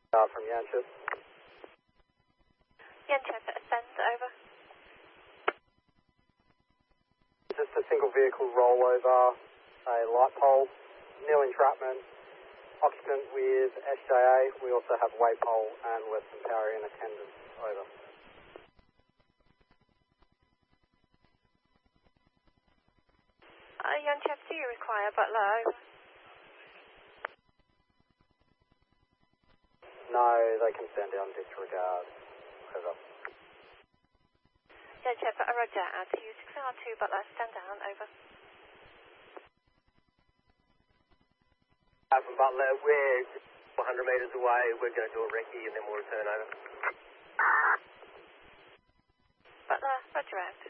From Yanchep. Yanchep, ascend, over. Just a single vehicle rollover, a light pole, nil entrapment, occupant with SJA. We also have Waypole and Western Power in attendance, over. Yanchep, do you require butler, over? No, they can stand down, disregard, over. Yanchep, roger, RTU 6R2 butler, stand down, over. From Butler, we're 400 metres away, we're going to do a recce and then we'll return over. Butler, roger,